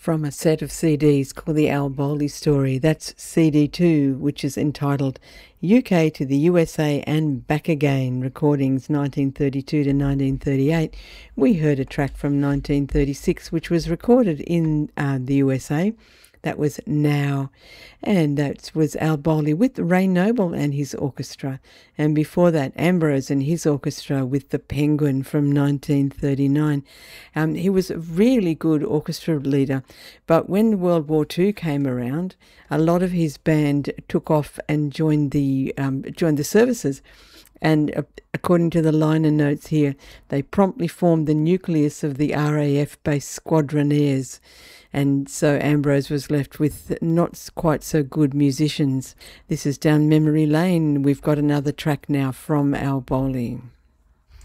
from a set of CDs called the Al Bowley Story. That's CD2, which is entitled UK to the USA and Back Again, recordings 1932 to 1938. We heard a track from 1936, which was recorded in the USA. That was Now, and that was Al Bowley with Ray Noble and his orchestra. And before that, Ambrose and his orchestra with the Penguin from 1939. He was a really good orchestra leader, but when World War II came around, a lot of his band took off and joined the services. And according to the liner notes here, they promptly formed the nucleus of the RAF-based Squadronaires. And so Ambrose was left with not quite so good musicians. This is down memory lane. We've got another track now from Al Bowley.